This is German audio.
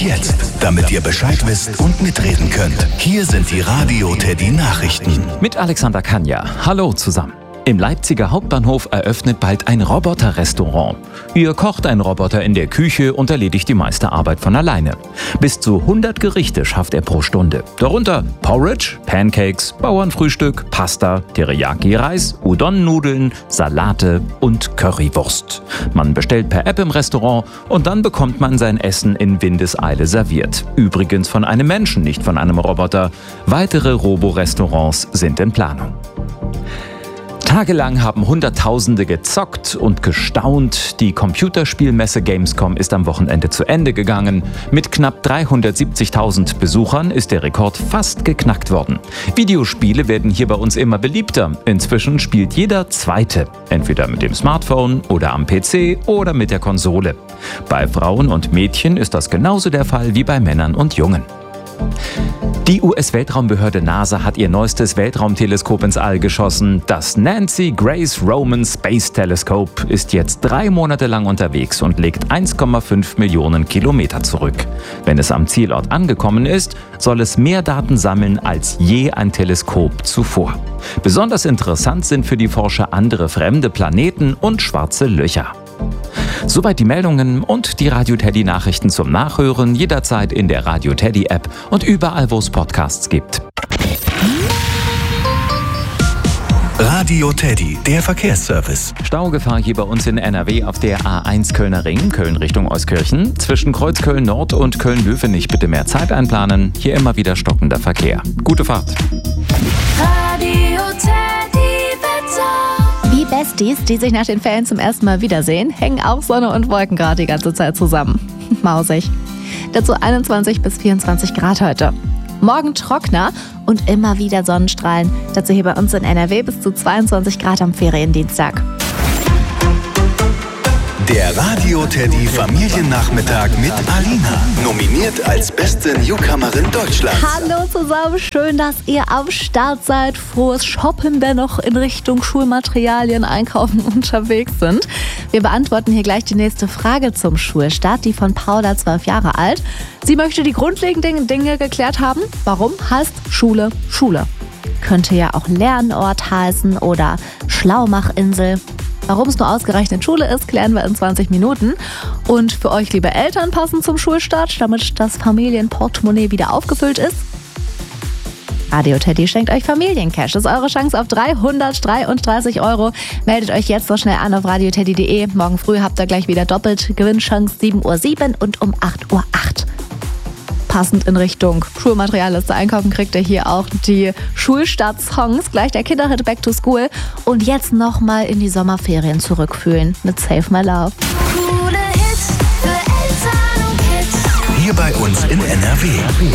jetzt, damit ihr Bescheid wisst und mitreden könnt, hier sind die Radio Teddy Nachrichten. Mit Alexander Kanja. Hallo zusammen. Im Leipziger Hauptbahnhof eröffnet bald ein Roboter-Restaurant. Hier kocht ein Roboter in der Küche und erledigt die meiste Arbeit von alleine. Bis zu 100 Gerichte schafft er pro Stunde. Darunter Porridge, Pancakes, Bauernfrühstück, Pasta, Teriyaki-Reis, Udon-Nudeln, Salate und Currywurst. Man bestellt per App im Restaurant und dann bekommt man sein Essen in Windeseile serviert. Übrigens von einem Menschen, nicht von einem Roboter. Weitere Robo-Restaurants sind in Planung. Tagelang haben Hunderttausende gezockt und gestaunt. Die Computerspielmesse Gamescom ist am Wochenende zu Ende gegangen. Mit knapp 370.000 Besuchern ist der Rekord fast geknackt worden. Videospiele werden hier bei uns immer beliebter. Inzwischen spielt jeder Zweite. Entweder mit dem Smartphone oder am PC oder mit der Konsole. Bei Frauen und Mädchen ist das genauso der Fall wie bei Männern und Jungen. Die US-Weltraumbehörde NASA hat ihr neuestes Weltraumteleskop ins All geschossen. Das Nancy Grace Roman Space Telescope ist jetzt 3 Monate lang unterwegs und legt 1,5 Millionen Kilometer zurück. Wenn es am Zielort angekommen ist, soll es mehr Daten sammeln als je ein Teleskop zuvor. Besonders interessant sind für die Forscher andere fremde Planeten und schwarze Löcher. Soweit die Meldungen und die Radio Teddy Nachrichten zum Nachhören jederzeit in der Radio Teddy App und überall, wo es Podcasts gibt. Radio Teddy, der Verkehrsservice. Staugefahr hier bei uns in NRW auf der A1 Kölner Ring, Köln Richtung Euskirchen. Zwischen Kreuzköln Nord und Köln-Löwenich bitte mehr Zeit einplanen. Hier immer wieder stockender Verkehr. Gute Fahrt. Radio Teddy Wetter. Wie Besties, die sich nach den Ferien zum ersten Mal wiedersehen, hängen auch Sonne und Wolken gerade die ganze Zeit zusammen. Mausig. Dazu 21 bis 24 Grad heute. Morgen trockener und immer wieder Sonnenstrahlen. Dazu hier bei uns in NRW bis zu 22 Grad am Feriendienstag. Der Radio Teddy Familiennachmittag mit Alina. Nominiert als beste Newcomerin Deutschlands. Hallo zusammen, schön, dass ihr am Start seid. Frohes Shoppen, der noch in Richtung Schulmaterialien einkaufen unterwegs sind. Wir beantworten hier gleich die nächste Frage zum Schulstart, die von Paula, 12 Jahre alt. Sie möchte die grundlegenden Dinge geklärt haben. Warum heißt Schule Schule? Könnte ja auch Lernort heißen oder Schlaumachinsel. Warum es nur ausgerechnet Schule ist, klären wir in 20 Minuten. Und für euch, liebe Eltern, passend zum Schulstart, damit das Familienportemonnaie wieder aufgefüllt ist, Radio Teddy schenkt euch Familiencash. Das ist eure Chance auf 333 €. Meldet euch jetzt so schnell an auf radioteddy.de. Morgen früh habt ihr gleich wieder doppelt Gewinnchance 7:07 Uhr und um 8:08 Uhr. Passend in Richtung Schulmaterialliste einkaufen kriegt ihr hier auch die Schulstart-Songs. Gleich der Kinderhit Back to School. Und jetzt nochmal in die Sommerferien zurückfühlen mit Save My Love. Hier bei uns in NRW.